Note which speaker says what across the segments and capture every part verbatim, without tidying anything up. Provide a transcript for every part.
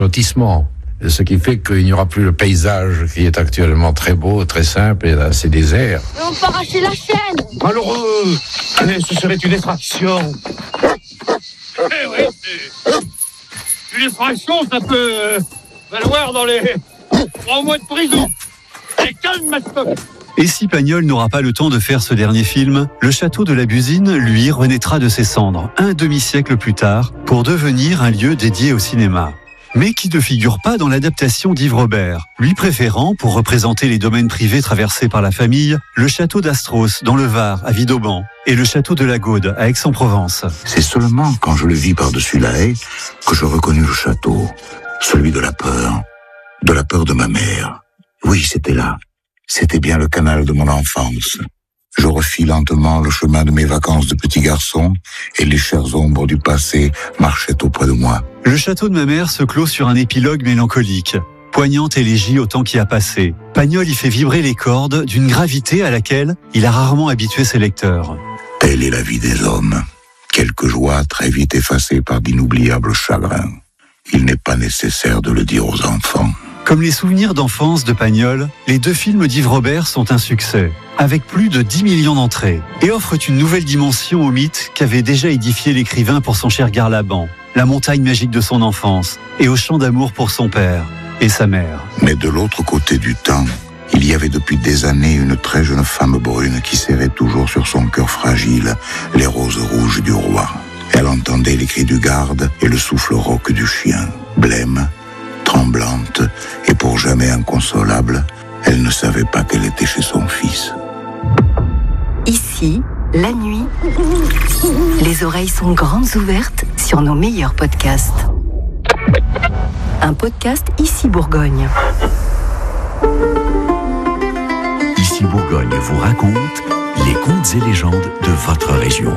Speaker 1: lotissement. Ce qui fait qu'il n'y aura plus le paysage qui est actuellement très beau, très simple et assez désert.
Speaker 2: Mais on peut arracher la chaîne.
Speaker 3: Malheureux, ce serait une effraction.
Speaker 4: Eh oui, c'est... Une effraction, ça peut euh, valoir dans les trois mois de prison. Et calme, ma stock.
Speaker 5: Et si Pagnol n'aura pas le temps de faire ce dernier film, le château de la Busine, lui, renaîtra de ses cendres, un demi-siècle plus tard, pour devenir un lieu dédié au cinéma. Mais qui ne figure pas dans l'adaptation d'Yves Robert, lui préférant, pour représenter les domaines privés traversés par la famille, le château d'Astros, dans le Var, à Vidauban, et le château de la Gaude, à Aix-en-Provence.
Speaker 6: C'est seulement quand je le vis par-dessus la haie que je reconnus le château, celui de la peur, de la peur de ma mère. Oui, c'était là. C'était bien le canal de mon enfance. Je refis lentement le chemin de mes vacances de petit garçon et les chères ombres du passé marchaient auprès de moi.
Speaker 5: Le château de ma mère se clôt sur un épilogue mélancolique. Poignante élégie au temps qui a passé. Pagnol y fait vibrer les cordes d'une gravité à laquelle il a rarement habitué ses lecteurs.
Speaker 6: Telle est la vie des hommes. Quelques joies très vite effacées par d'inoubliables chagrins. Il n'est pas nécessaire de le dire aux enfants.
Speaker 5: Comme les souvenirs d'enfance de Pagnol, les deux films d'Yves Robert sont un succès, avec plus de dix millions d'entrées, et offrent une nouvelle dimension au mythe qu'avait déjà édifié l'écrivain pour son cher Garlaban, la montagne magique de son enfance, et au chant d'amour pour son père et sa mère.
Speaker 6: Mais de l'autre côté du temps, il y avait depuis des années une très jeune femme brune qui serrait toujours sur son cœur fragile les roses rouges du roi. Elle entendait les cris du garde et le souffle rauque du chien. Blême, tremblante et pour jamais inconsolable, elle ne savait pas qu'elle était chez son fils.
Speaker 7: Ici, la nuit, les oreilles sont grandes ouvertes sur nos meilleurs podcasts. Un podcast Ici Bourgogne.
Speaker 8: Ici Bourgogne vous raconte les contes et légendes de votre région.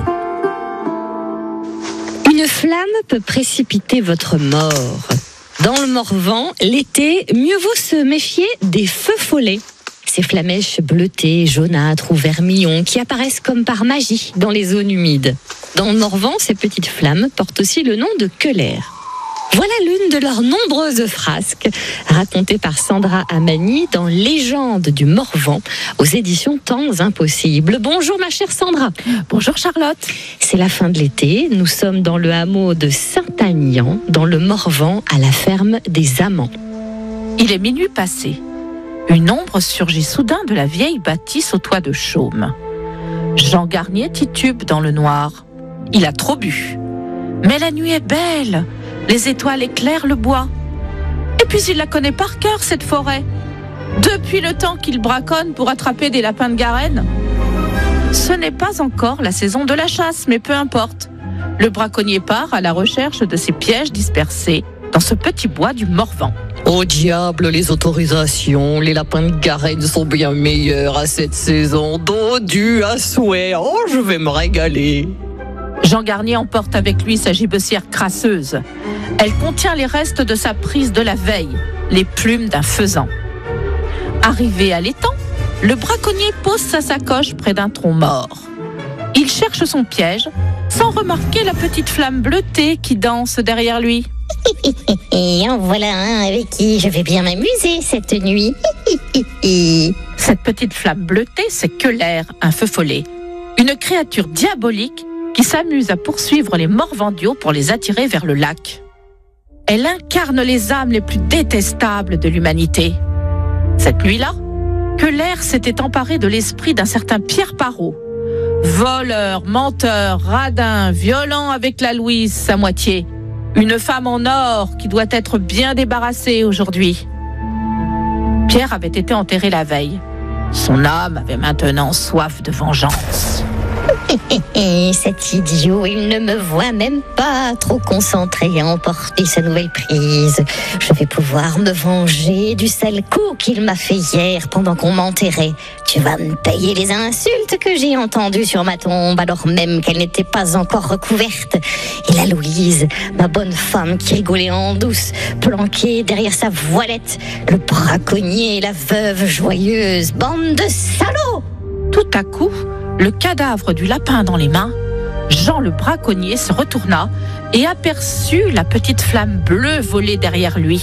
Speaker 9: Une flamme peut précipiter votre mort. Dans le Morvan, l'été, mieux vaut se méfier des feux follets. Ces flamèches bleutées, jaunâtres ou vermillons qui apparaissent comme par magie dans les zones humides. Dans le Morvan, ces petites flammes portent aussi le nom de Keller. Voilà l'une de leurs nombreuses frasques, racontée par Sandra Amani dans Légende du Morvan, aux éditions Temps Impossibles. Bonjour ma chère Sandra.
Speaker 10: Bonjour Charlotte.
Speaker 9: C'est la fin de l'été, nous sommes dans le hameau de Saint-Aignan, dans le Morvan, à la ferme des Amants.
Speaker 10: Il est minuit passé. Une ombre surgit soudain de la vieille bâtisse au toit de chaume. Jean Garnier titube dans le noir. Il a trop bu. Mais la nuit est belle. Les étoiles éclairent le bois. Et puis il la connaît par cœur, cette forêt. Depuis le temps qu'il braconne pour attraper des lapins de Garenne. Ce n'est pas encore la saison de la chasse, mais peu importe. Le braconnier part à la recherche de ses pièges dispersés dans ce petit bois du Morvan.
Speaker 9: Au diable, les autorisations, les lapins de Garenne sont bien meilleurs à cette saison. Dodus à souhait, oh je vais me régaler.
Speaker 10: Jean Garnier emporte avec lui sa gibecière crasseuse. Elle contient les restes de sa prise de la veille, les plumes d'un faisan. Arrivé à l'étang, le braconnier pose sa sacoche près d'un tronc mort. Il cherche son piège, sans remarquer la petite flamme bleutée qui danse derrière lui.
Speaker 11: Et en voilà un avec qui je vais bien m'amuser cette nuit.
Speaker 10: Cette petite flamme bleutée, c'est Keller, un feu follet. Une créature diabolique qui s'amuse à poursuivre les morvandiaux pour les attirer vers le lac. Elle incarne les âmes les plus détestables de l'humanité. Cette nuit-là, Keller s'était emparé de l'esprit d'un certain Pierre Parot. Voleur, menteur, radin, violent avec la Louise, sa moitié. Une femme en or qui doit être bien débarrassée aujourd'hui. Pierre avait été enterré la veille. Son âme avait maintenant soif de vengeance.
Speaker 11: Cet idiot, il ne me voit même pas, trop concentré à emporter sa nouvelle prise. Je vais pouvoir me venger du sale coup qu'il m'a fait hier pendant qu'on m'enterrait. Tu vas me payer les insultes que j'ai entendues sur ma tombe alors même qu'elle n'était pas encore recouverte. Et la Louise, ma bonne femme qui rigolait en douce, planquée derrière sa voilette, le braconnier et la veuve joyeuse, bande de salauds!
Speaker 10: Tout à coup, le cadavre du lapin dans les mains, Jean le braconnier se retourna et aperçut la petite flamme bleue voler derrière lui.